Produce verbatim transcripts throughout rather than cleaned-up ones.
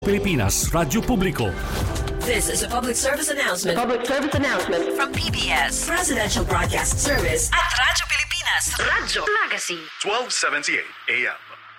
Pilipinas Radyo Publiko. This is a public service announcement. A public service announcement from P B S Presidential Broadcast Service at Radyo Pilipinas Radyo Magazine. twelve seventy-eight A M.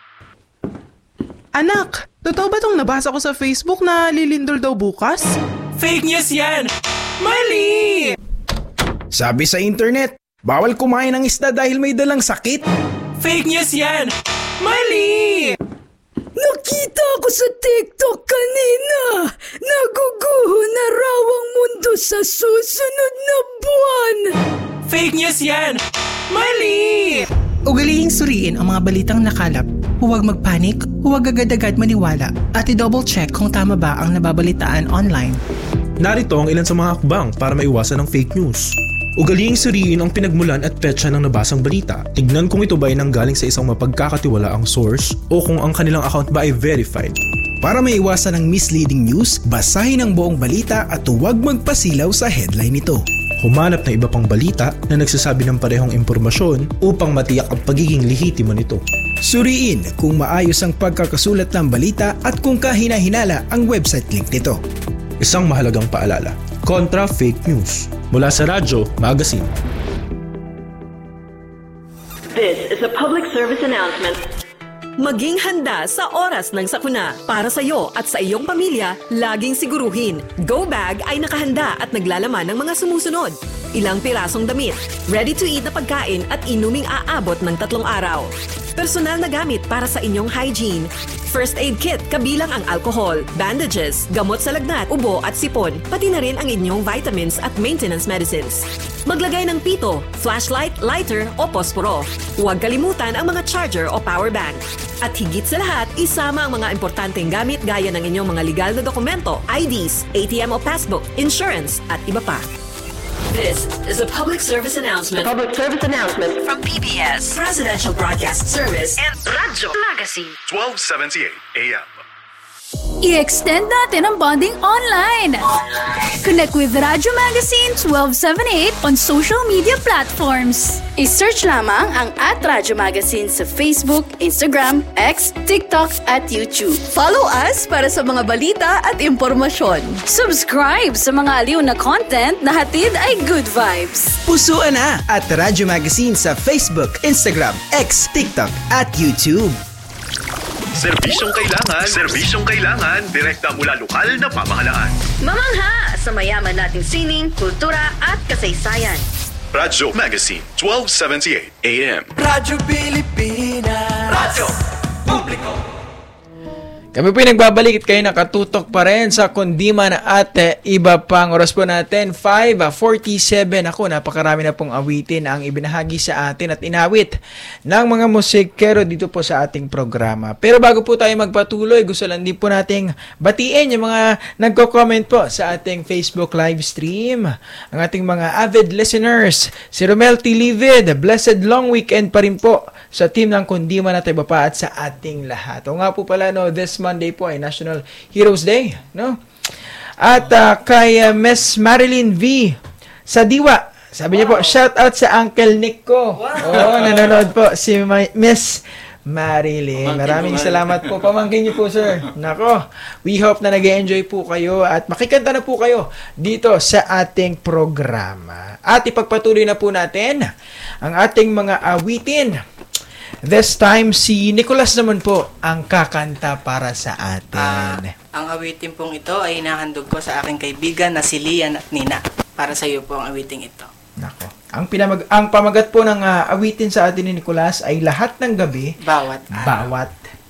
Anak, totoo ba tong nabasa ko sa Facebook na lilindol daw bukas? Fake news yan! Mali! Sabi sa internet, bawal kumain ng isda dahil may dalang sakit. Fake news yan! Mali! Nakita ko sa TikTok kanina. Naguguho na raw ang mundo sa susunod na buwan. Fake news yan! Mali! Ugalihing suriin ang mga balitang nakalap. Huwag magpanik, huwag agad-agad maniwala, at i-double check kung tama ba ang nababalitaan online. Narito ang ilan sa mga hakbang para maiwasan ang fake news. Ugalihing suriin ang pinagmulan at petsa ng nabasang balita. Tignan kung ito ba ay nanggaling sa isang mapagkakatiwalaang source o kung ang kanilang account ba ay verified. Para maiwasan ang misleading news, basahin ang buong balita at huwag magpasilaw sa headline nito. Humanap ng iba pang balita na nagsasabi ng parehong impormasyon upang matiyak ang pagiging lehitimo nito. Suriin kung maayos ang pagkakasulat ng balita at kung kahina-hinala ang website link nito. Isang mahalagang paalala, kontra fake news. Mula sa Radyo Magazine. This is a public service announcement. Maging handa sa oras ng sakuna. Para sa iyo at sa iyong pamilya, laging siguruhin. Go Bag ay nakahanda at naglalaman ng mga sumusunod. Ilang pirasong damit, ready-to-eat na pagkain at inuming aabot ng tatlong araw. Personal na gamit para sa inyong hygiene. First aid kit kabilang ang alcohol, bandages, gamot sa lagnat, ubo at sipon, pati na rin ang inyong vitamins at maintenance medicines. Maglagay ng pito, flashlight, lighter o posporo. Huwag kalimutan ang mga charger o power bank. At higit sa lahat, isama ang mga importanteng gamit gaya ng inyong mga legal na dokumento, I Ds, A T M o passbook, insurance at iba pa. This is a public service announcement. A public service announcement from P B S Presidential Broadcast Service and Radyo Magazine. twelve seventy-eight A M. I-extend natin ang bonding online. Connect with Radyo Magazine twelve seventy-eight on social media platforms. I-search lamang ang at Radyo Magazine sa Facebook, Instagram, X, TikTok at YouTube. Follow us para sa mga balita at impormasyon. Subscribe sa mga aliw na content na hatid ay good vibes. Pusuan na at Radyo Magazine sa Facebook, Instagram, X, TikTok at YouTube. Serbisyong kailangan, serbisyong kailangan, direkta mula lokal na pamahalaan. Mamangha sa mayaman nating sining, kultura at kasaysayan. Radyo Magazine, twelve seventy-eight A M. Radyo Pilipinas Radyo Publiko. Kami po nagbabalik kayo nakatutok pa rin sa Kundiman at eh, iba pang oras po natin. five forty-seven ako, napakarami na pong awitin ang ibinahagi sa atin at inawit ng mga musikero dito po sa ating programa. Pero bago po tayo magpatuloy, gusto lang din po nating batiin yung mga nagko-comment po sa ating Facebook live stream. Ang ating mga avid listeners, si Romel T. Livid, blessed long weekend pa rin po sa team ng Kundiman at iba pa at sa ating lahat. O nga po pala, no, this Monday po ay National Heroes Day, no? At uh, kay uh, Miss Marilyn V sa Diwa, sabi niya po, shout out sa Uncle Nick ko. Wow. Oo, nanonood po si Ma- Miss Marilyn. Maraming salamat po. Pamangkin niyo po, sir. Nako, we hope na nag-enjoy po kayo at makikanta na po kayo dito sa ating programa. At ipagpatuloy na po natin ang ating mga awitin. This time, si Nicholas naman po ang kakanta para sa atin. Uh, ang awitin pong ito ay inahandog ko sa aking kaibigan na si Lian at Nina. Para sa iyo po ang awiting ito. Nako. Ang, pinamag- ang pamagat po ng uh, awitin sa atin ni Nicholas ay lahat ng gabi. Bawat araw. Bawat